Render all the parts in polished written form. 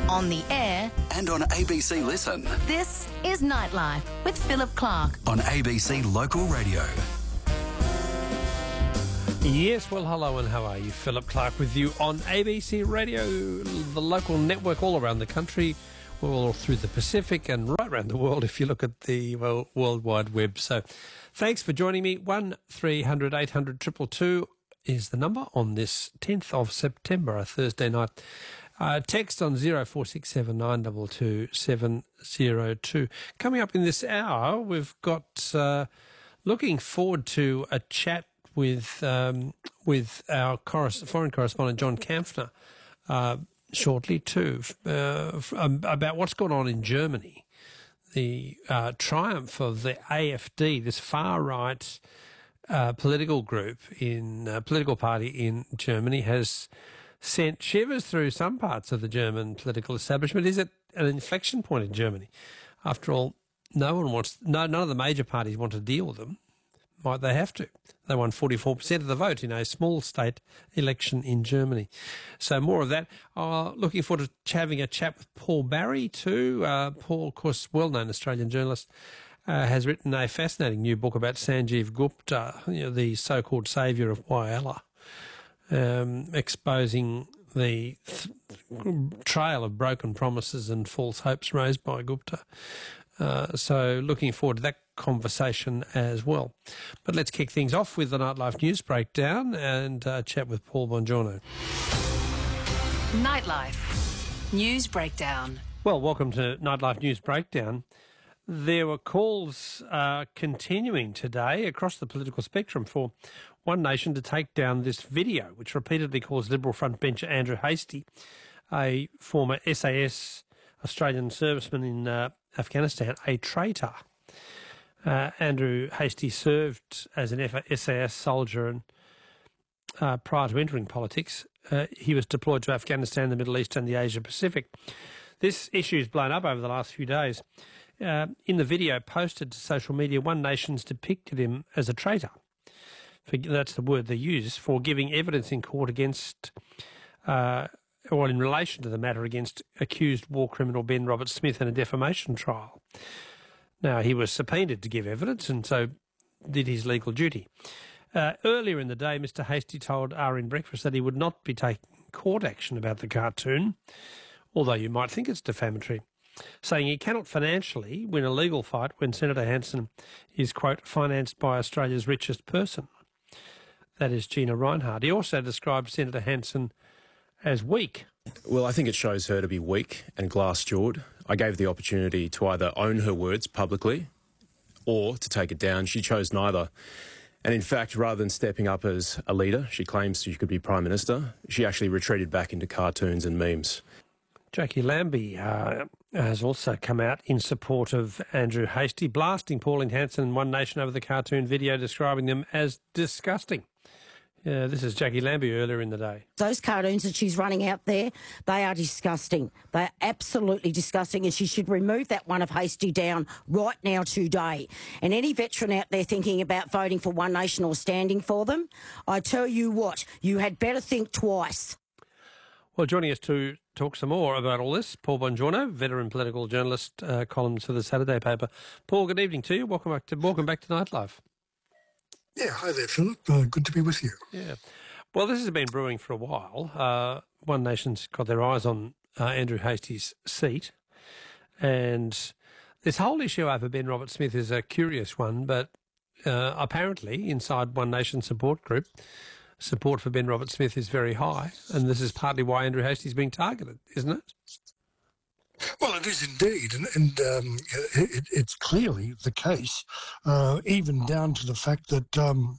on the air, and on ABC Listen. this is Nightlife with Philip Clark. On ABC Local Radio. Yes, well, hello and how are you? Philip Clark with you on ABC Radio, the local network all around the country, all through the Pacific and right around the world if you look at the World Wide Web. So thanks for joining me. 1300 800 222 is the number on this 10th of September, a Thursday night. Text on 0467 922 702. Coming up in this hour, we've got looking forward to a chat with our foreign correspondent John Kampfner shortly too about what's going on in Germany. The triumph of the AfD, this far-right political group political party in Germany, has sent shivers through some parts of the German political establishment. Is it an inflection point in Germany? After all, none of the major parties want to deal with them. Might they have to? They won 44% of the vote in a small state election in Germany. So more of that. Looking forward to having a chat with Paul Barry too. Paul, of course, well-known Australian journalist, has written a fascinating new book about Sanjeev Gupta, the so-called saviour of Whyalla, exposing the trail of broken promises and false hopes raised by Gupta. So looking forward to that conversation as well. But let's kick things off with the Nightlife News Breakdown and chat with Paul Bongiorno. Nightlife News Breakdown. Well, welcome to Nightlife News Breakdown. There were calls continuing today across the political spectrum for One Nation to take down this video, which repeatedly calls Liberal frontbencher Andrew Hastie, a former SAS Australian serviceman in Afghanistan, a traitor. Andrew Hastie served as an SAS soldier and prior to entering politics, he was deployed to Afghanistan, the Middle East and the Asia Pacific. This issue has blown up over the last few days. In the video posted to social media, One Nation's depicted him as a traitor. That's the word they use, for giving evidence in court against, or in relation to the matter against accused war criminal Ben Roberts-Smith in a defamation trial. Now, he was subpoenaed to give evidence and so did his legal duty. Earlier in the day, Mr Hastie told RN Breakfast that he would not be taking court action about the cartoon, although you might think it's defamatory, saying he cannot financially win a legal fight when Senator Hanson is, quote, financed by Australia's richest person. That is Gina Rinehart. He also described Senator Hanson as weak. Well, I think it shows her to be weak and glass-jawed. I gave the opportunity to either own her words publicly or to take it down. She chose neither. And in fact, rather than stepping up as a leader, she claims she could be Prime Minister, she actually retreated back into cartoons and memes. Jackie Lambie has also come out in support of Andrew Hastie, blasting Pauline Hanson and One Nation over the cartoon video, describing them as disgusting. This is Jackie Lambie earlier in the day. Those cartoons that she's running out there, they are disgusting. They are absolutely disgusting, and she should remove that one of Hastie down right now today. And any veteran out there thinking about voting for One Nation or standing for them, I tell you what, you had better think twice. Well, joining us to talk some more about all this, Paul Bongiorno, veteran political journalist, columns for the Saturday paper. Paul, good evening to you. Welcome back to Nightlife. Yeah, hi there, Philip. Good to be with you. Yeah. Well, this has been brewing for a while. One Nation's got their eyes on Andrew Hastie's seat. And this whole issue over Ben Roberts-Smith is a curious one, but apparently inside One Nation support group, support for Ben Roberts-Smith is very high. And this is partly why Andrew Hastie's being targeted, isn't it? Well, it is indeed, and it's clearly the case, even down to the fact that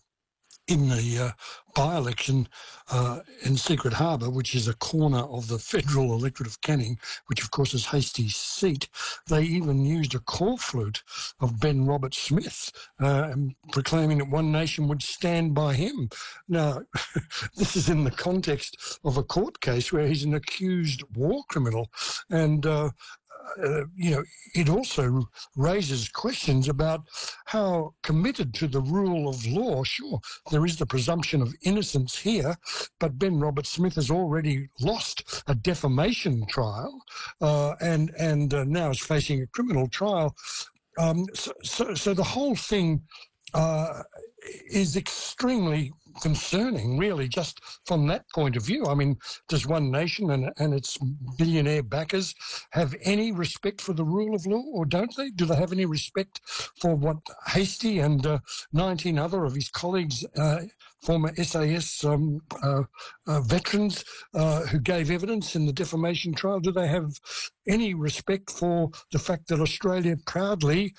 in the by-election in Secret Harbour, which is a corner of the federal electorate of Canning, which of course is Hastie's seat, they even used a call flute of Ben Roberts-Smith, proclaiming that One Nation would stand by him. Now, this is in the context of a court case where he's an accused war criminal, and it also raises questions about how committed to the rule of law. Sure, there is the presumption of innocence here, but Ben Roberts-Smith has already lost a defamation trial and now is facing a criminal trial. So the whole thing is extremely concerning, really, just from that point of view. I mean, does One Nation and its billionaire backers have any respect for the rule of law, or don't they? Do they have any respect for what Hastie and 19 other of his colleagues, former SAS veterans who gave evidence in the defamation trial, do they have any respect for the fact that Australia proudly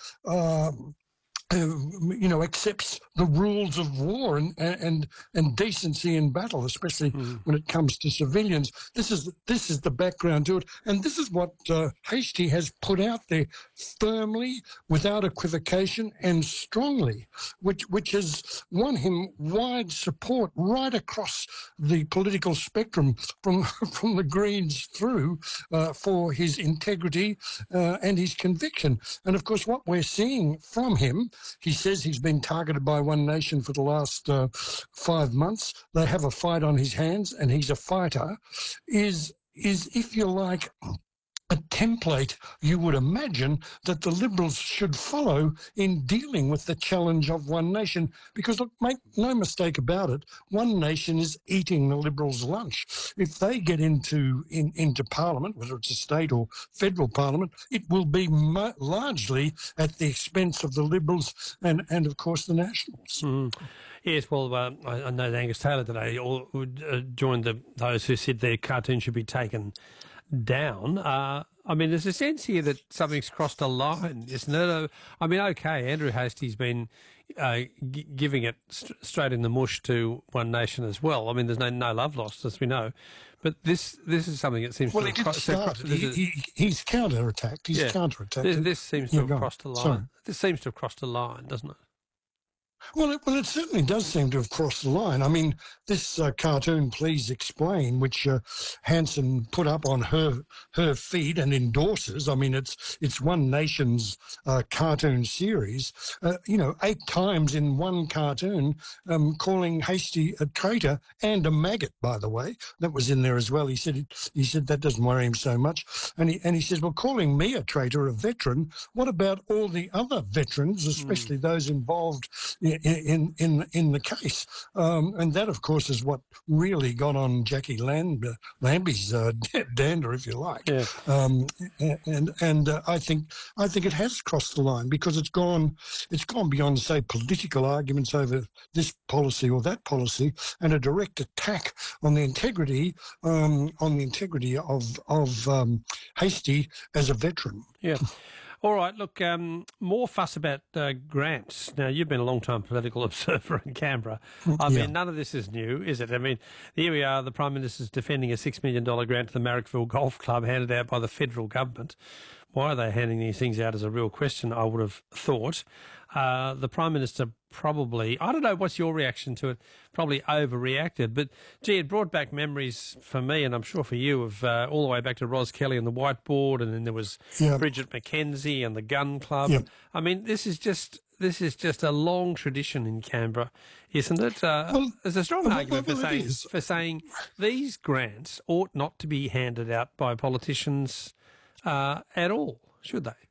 accepts the rules of war and decency in battle, especially when it comes to civilians? This is the background to it, and this is what Hastie has put out there firmly, without equivocation, and strongly, which has won him wide support right across the political spectrum, from the Greens through, for his integrity and his conviction. And of course, what we're seeing from him, he says he's been targeted by One Nation for the last 5 months. They have a fight on his hands, and he's a fighter, is if you like, a template you would imagine that the Liberals should follow in dealing with the challenge of One Nation. Because, look, make no mistake about it, One Nation is eating the Liberals' lunch. If they get into Parliament, whether it's a state or federal Parliament, it will be largely at the expense of the Liberals and of course, the Nationals. Yes, well, I know that Angus Taylor today joined those who said their cartoon should be taken down. I mean, there's a sense here that something's crossed a line, isn't it? I mean, okay, Andrew Hastie's been giving it straight in the mush to One Nation as well. I mean, there's no love lost, as we know. But this is something that seems to have crossed. He's counter-attacked. He's counter-attacked. This seems to have crossed a line. Sorry. This seems to have crossed a line, doesn't it? Well, it certainly does seem to have crossed the line. I mean, this cartoon, Please Explain, which Hanson put up on her feed and endorses. I mean, it's One Nation's cartoon series. 8 times in one cartoon, calling Hastie a traitor and a maggot. By the way, that was in there as well. He said that doesn't worry him so much, and he says, well, calling me a traitor, a veteran. What about all the other veterans, especially those involved in the case, and that, of course, is what really got on Jackie Lambie's dander, if you like. Yeah. And I think it has crossed the line, because it's gone beyond, say, political arguments over this policy or that policy, and a direct attack on the integrity of Hastie as a veteran. Yeah. All right, look, more fuss about grants. Now, you've been a long-time political observer in Canberra. I mean, none of this is new, is it? I mean, here we are, the Prime Minister's defending a $6 million grant to the Marrickville Golf Club handed out by the federal government. Why are they handing these things out is a real question, I would have thought. The Prime Minister probably, I don't know, what's your reaction to it, probably overreacted. But, gee, it brought back memories for me, and I'm sure for you, of all the way back to Ros Kelly and the whiteboard, and then there was Bridget McKenzie and the gun club. Yep. I mean, this is just a long tradition in Canberra, isn't it? There's a strong argument for saying these grants ought not to be handed out by politicians at all, should they?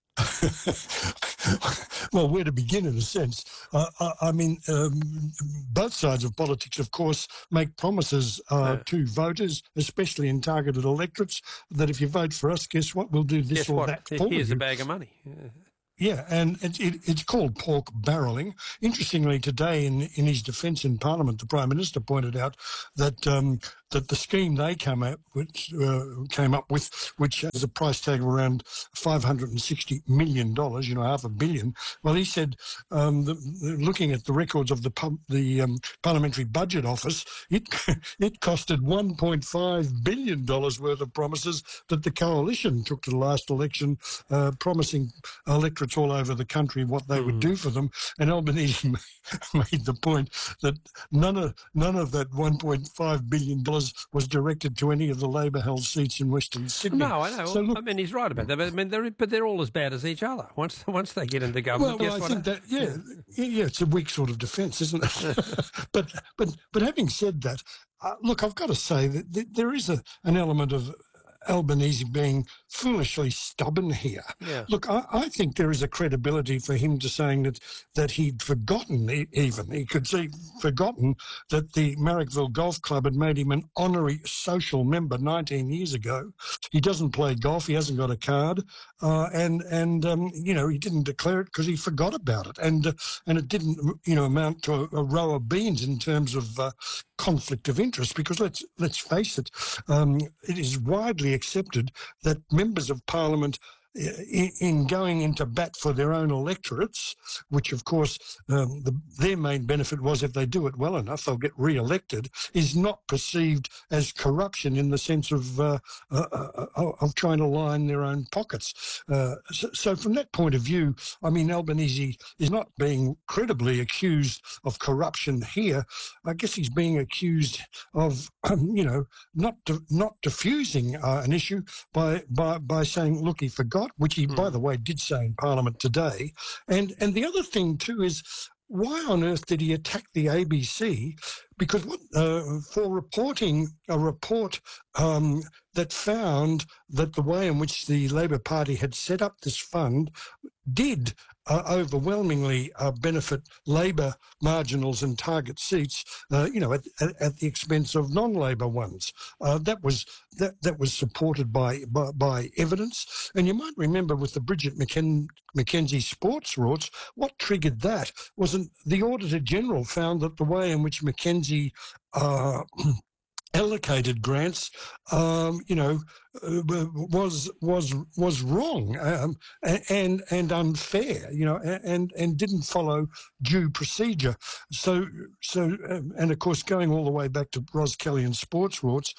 Well, where to begin, in a sense. I mean, both sides of politics, of course, make promises to voters, especially in targeted electorates, that if you vote for us, guess what, we'll do this or that for you. Here's a bag of money. Yeah, and it's called pork barrelling. Interestingly, today in his defence in Parliament, the Prime Minister pointed out that that the scheme they came up with, which has a price tag of around $560 million, $500 million. Well, he said, looking at the records of the Parliamentary Budget Office, it costed $1.5 billion worth of promises that the coalition took to the last election, promising electorates all over the country what they would do for them. And Albanese made the point that none of that $1.5 billion was directed to any of the Labor-held seats in Western Sydney. No, I know. So look, I mean, he's right about that. But I mean, they're all as bad as each other. Once they get into government, well, I think that it's a weak sort of defence, isn't it? but having said that, look, I've got to say that there is an element of Albanese being foolishly stubborn here. Yeah. Look, I think there is a credibility for him to saying that he'd forgotten, he could see forgotten that the Marrickville Golf Club had made him an honorary social member 19 years ago. He doesn't play golf, he hasn't got a card, and he didn't declare it because he forgot about it, and it didn't amount to a row of beans in terms of conflict of interest, because let's face it, it is widely accepted that members of Parliament, in going into bat for their own electorates, which of course their main benefit was if they do it well enough, they'll get re-elected, is not perceived as corruption in the sense of trying to line their own pockets. So from that point of view, I mean, Albanese is not being credibly accused of corruption here. I guess he's being accused of, not diffusing an issue by saying, look, he forgot, which he, by the way, did say in Parliament today. And the other thing, too, is why on earth did he attack the ABC? Because for reporting a report that found that the way in which the Labor Party had set up this fund did overwhelmingly benefit Labor marginals and target seats, at the expense of non-Labor ones. That was supported by evidence. And you might remember with the Bridget McKenzie sports rorts, what triggered that wasn't the Auditor General found that the way in which McKenzie allocated grants, was wrong and unfair, and didn't follow due procedure. So, and of course, going all the way back to Ros Kelly and sports rorts,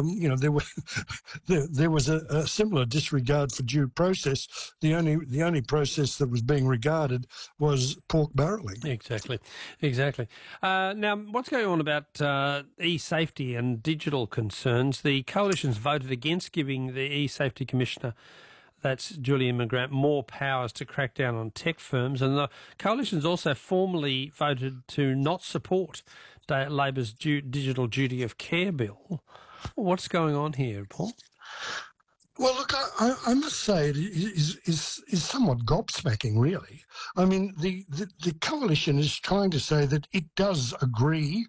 there was a similar disregard for due process. The only process that was being regarded was pork barrelling. Exactly. Now, what's going on about e-safety and digital concerns? The coalition's voted against giving the e-safety commissioner, that's Julian McGrath, more powers to crack down on tech firms, and the coalition's also formally voted to not support Labor's digital duty of care bill. What's going on here, Paul? Well, look, I must say it is somewhat gobsmacking, really. I mean, the coalition is trying to say that it does agree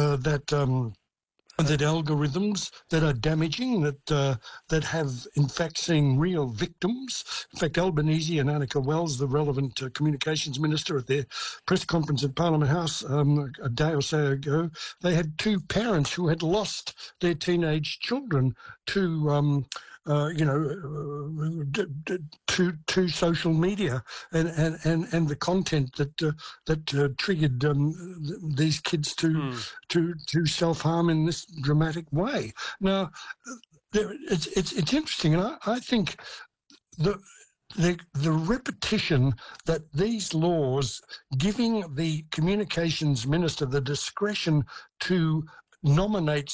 that algorithms that are damaging, that have in fact seen real victims. In fact, Albanese and Annika Wells, the relevant communications minister, at their press conference at Parliament House a day or so ago, they had two parents who had lost their teenage children to to social media and the content that triggered these kids to self-harm in this dramatic way. Now, it's interesting, and I think the repetition that these laws giving the communications minister the discretion to nominate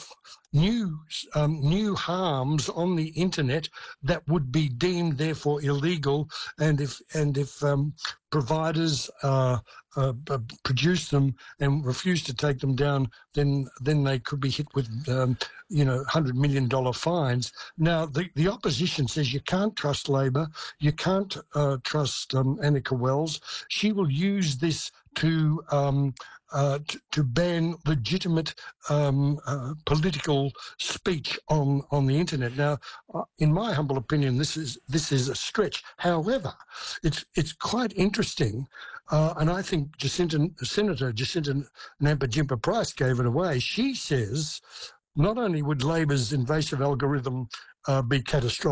new harms on the internet that would be deemed therefore illegal, and if providers produce them and refuse to take them down, then they could be hit with $100 million fines. Now the opposition says you can't trust Labor, you can't trust Annika Wells. She will use this to ban legitimate political speech on the internet. Now, in my humble opinion, this is a stretch. However, it's quite interesting, and I think Senator Jacinta Nampijinpa-Price gave it away. She says not only would Labor's invasive algorithm be catastrophic,